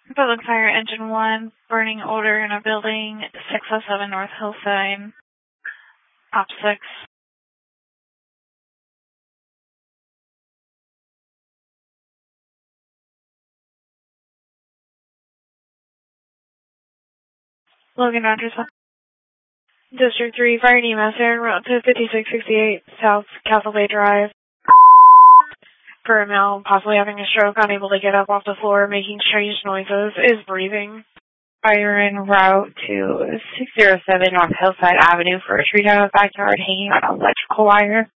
Public fire engine 1, burning odor in a building, 607 North Hillside, Op 6. Logan Rogers. District 3, fire and EMS here, route to 5668 South Castle Bay Drive. For a male possibly having a stroke, unable to get up off the floor, making strange noises, is breathing. Fire en route to 607 North Hillside Avenue for a tree down in the backyard hanging on electrical wire.